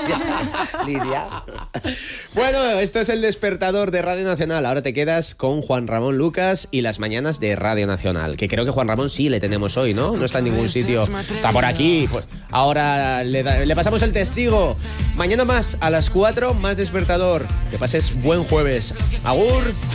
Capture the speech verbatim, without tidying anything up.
Lidia. Bueno, esto es el despertador de Radio Nacional. Ahora te quedas con Juan Ramón Lucas y las mañanas de Radio Nacional. Que creo que Juan Ramón sí le tenemos hoy, ¿no? No está en ningún sitio. Está por aquí. Pues ahora le, da, le pasamos el testigo. Mañana más, a las cuatro, más despertador. Que pases buen jueves. Agur.